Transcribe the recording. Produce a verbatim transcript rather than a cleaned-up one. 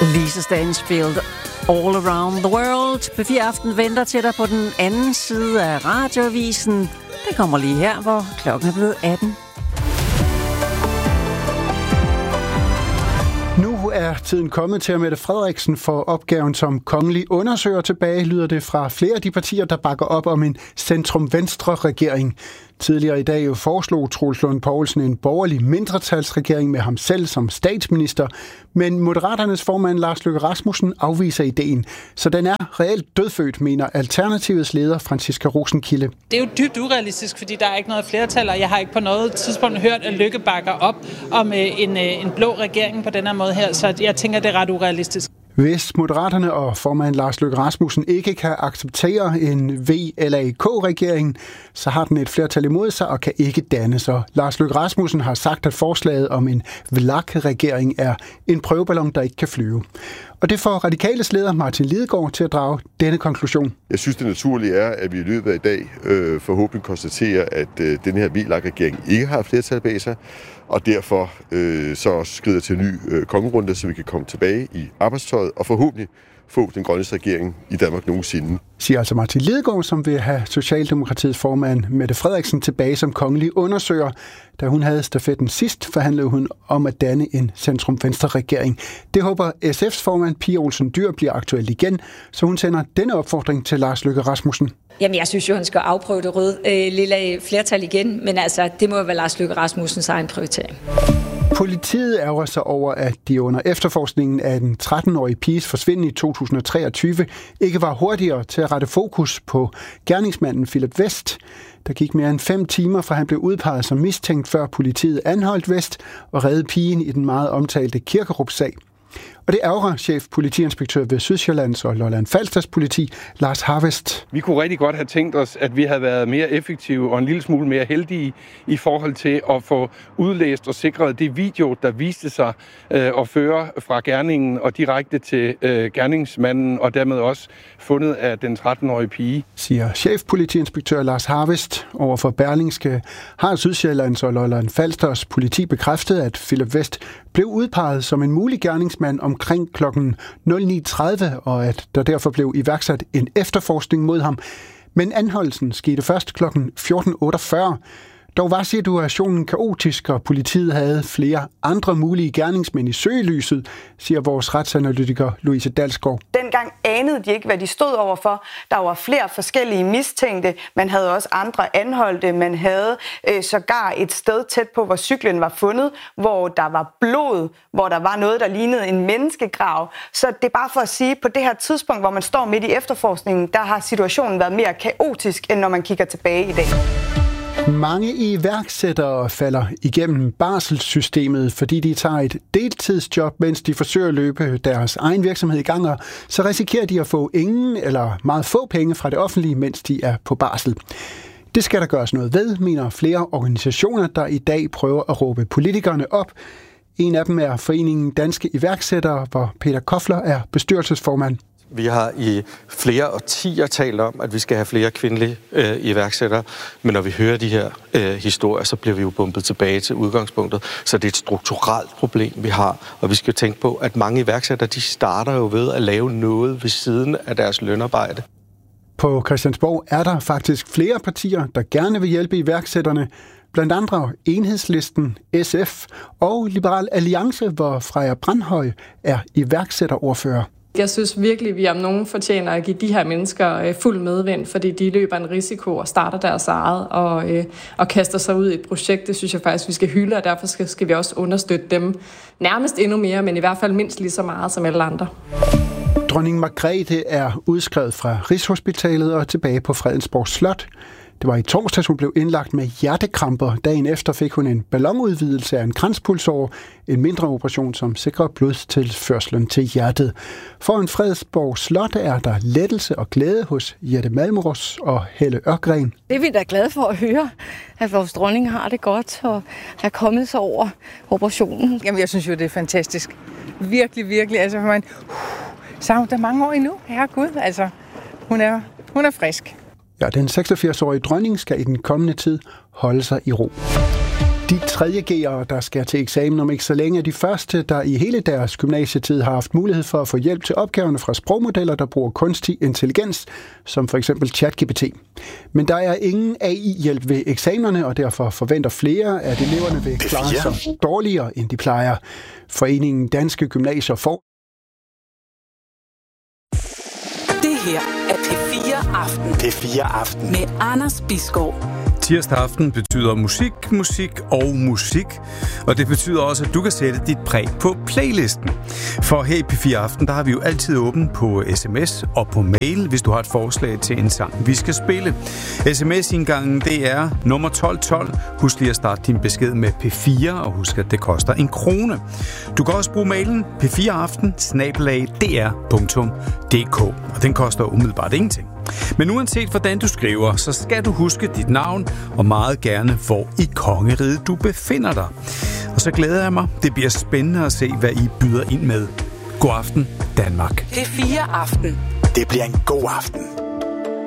Lisa Stansfield, All Around the World. P fire Aften venter til dig på den anden side af radioavisen. Det kommer lige her, hvor klokken er blevet atten. Nu er tiden kommet til, at Mette Frederiksen får opgaven som kongelig undersøger tilbage, lyder det fra flere af de partier, der bakker op om en centrum-venstre-regering. Tidligere i dag jo foreslog Troels Lund Poulsen en borgerlig mindretalsregering med ham selv som statsminister, men Moderaternes formand Lars Løkke Rasmussen afviser ideen, så den er reelt dødfødt, mener Alternativets leder Franciska Rosenkilde. Det er jo dybt urealistisk, fordi der er ikke noget flertal, og jeg har ikke på noget tidspunkt hørt, at Løkke bakker op om en, en blå regering på den her måde her, så jeg tænker, det er ret urealistisk. Hvis Moderaterne og formand Lars Løkke Rasmussen ikke kan acceptere en V L A K-regering, så har den et flertal imod sig og kan ikke danne sig. Lars Løkke Rasmussen har sagt, at forslaget om en V L A K-regering er en prøveballon, der ikke kan flyve. Og det får Radikales leder Martin Lidegaard til at drage denne konklusion. Jeg synes, det naturlige er, at vi i løbet af i dag øh, forhåbentlig konstaterer, at øh, den her V L A K-regering ikke har flertal bag sig, og derfor øh, så også skrider til en ny øh, kongerunde, så vi kan komme tilbage i arbejdstøjet og forhåbentlig få den grønneste regering i Danmark nogensinde. Siger altså Martin Lidegaard, som vil have Socialdemokratiets formand Mette Frederiksen tilbage som kongelig undersøger. Da hun havde stafetten sidst, forhandlede hun om at danne en centrum-venstre-regering. Det håber S F's formand Pia Olsen Dyhr bliver aktuelt igen, så hun sender denne opfordring til Lars Løkke Rasmussen. Jamen, jeg synes jo, han skal afprøve det røde øh, lille flertal igen, men altså, det må jo være Lars Løkke Rasmussens egen prioritering. Politiet ærger sig over, at de under efterforskningen af den tretten-årige piges forsvinden i to tusind og treogtyve ikke var hurtigere til at rette fokus på gerningsmanden Philip West. Der gik mere end fem timer, fra han blev udpeget som mistænkt, før politiet anholdt West og reddede pigen i den meget omtalte Kirkerup-sag. Og det ærger chef politiinspektør ved Sydsjællands og Lolland Falsters politi, Lars Harvest. Vi kunne rigtig godt have tænkt os, at vi havde været mere effektive og en lille smule mere heldige i forhold til at få udlæst og sikret det video, der viste sig øh, at føre fra gerningen og direkte til øh, gerningsmanden, og dermed også fundet af den tretten-årige pige. Siger chef politiinspektør Lars Harvest. Overfor Berlingske har Sydsjællands og Lolland Falsters politi bekræftet, at Philip West blev udpeget som en mulig gerningsmand omkring klokken nul ni tredive, og at der derfor blev iværksat en efterforskning mod ham. Men anholdelsen skete først klokken fjorten otteogfyrre. Dog var situationen kaotisk, og politiet havde flere andre mulige gerningsmænd i søgelyset, siger vores retsanalytiker Louise Dalsgaard. Dengang anede de ikke, hvad de stod overfor. Der var flere forskellige mistænkte. Man havde også andre anholdte. Man havde øh, sågar et sted tæt på, hvor cyklen var fundet, hvor der var blod, hvor der var noget, der lignede en menneskegrav. Så det er bare for at sige, at på det her tidspunkt, hvor man står midt i efterforskningen, der har situationen været mere kaotisk, end når man kigger tilbage i dag. Mange iværksættere falder igennem barselssystemet, fordi de tager et deltidsjob, mens de forsøger at løbe deres egen virksomhed i gang, og så risikerer de at få ingen eller meget få penge fra det offentlige, mens de er på barsel. Det skal der gøres noget ved, mener flere organisationer, der i dag prøver at råbe politikerne op. En af dem er Foreningen Danske Iværksættere, hvor Peter Kofler er bestyrelsesformand. Vi har i flere årtier talt om, at vi skal have flere kvindelige øh, iværksættere, men når vi hører de her øh, historier, så bliver vi jo bumpet tilbage til udgangspunktet. Så det er et strukturelt problem, vi har, og vi skal tænke på, at mange iværksættere, de starter jo ved at lave noget ved siden af deres lønarbejde. På Christiansborg er der faktisk flere partier, der gerne vil hjælpe iværksætterne, blandt andre Enhedslisten, S F og Liberal Alliance, hvor Freja Brandhøj er iværksætterordfører. Jeg synes virkelig, vi om nogen fortjener at give de her mennesker fuld medvind, fordi de løber en risiko og starter deres eget og, øh, og kaster sig ud i et projekt. Det synes jeg faktisk, vi skal hylde, og derfor skal, skal vi også understøtte dem nærmest endnu mere, men i hvert fald mindst lige så meget som alle andre. Dronning Margrethe er udskrevet fra Rigshospitalet og tilbage på Fredensborg Slot. Det var i torsdags, hun blev indlagt med hjertekramper. Dagen efter fik hun en ballonudvidelse af en kranspulsåre, en mindre operation, som sikrer blodstilførslen til hjertet. Foran Fredensborg Slot er der lettelse og glæde hos Jette Malmros og Helle Ørgren. Det er vi da glade for at høre, at vores dronning har det godt og er kommet sig over operationen. Jamen, jeg synes jo, det er fantastisk. Virkelig, virkelig. Altså, man, uh, så er hun der mange år endnu. Herregud, altså, hun er, hun er frisk. Ja, den seksogfirs-årige dronning skal i den kommende tid holde sig i ro. De tredje G'ere, der skal til eksamen om ikke så længe, er de første, der i hele deres gymnasietid har haft mulighed for at få hjælp til opgaverne fra sprogmodeller, der bruger kunstig intelligens, som for eksempel ChatGPT. Men der er ingen A I-hjælp ved eksamenerne, og derfor forventer flere, at eleverne vil klare sig dårligere, end de plejer. Foreningen Danske Gymnasier får. Det her er P fire Aften. P fire Aften. Med Anders Bisgaard. Tirsdag aften betyder musik, musik og musik, og det betyder også, at du kan sætte dit præg på playlisten. For her i P fire Aften, der har vi jo altid åben på sms og på mail, hvis du har et forslag til en sang, vi skal spille. sms-indgangen, det er nummer tolv tolv. Husk lige at starte din besked med P fire, og husk, at det koster en krone. Du kan også bruge mailen p fire aften snabel-a d r punktum d k, og den koster umiddelbart ingenting. Men uanset hvordan du skriver, så skal du huske dit navn, og meget gerne, hvor i kongeriget du befinder dig. Og så glæder jeg mig. Det bliver spændende at se, hvad I byder ind med. God aften, Danmark. P fire Aften. Det bliver en god aften.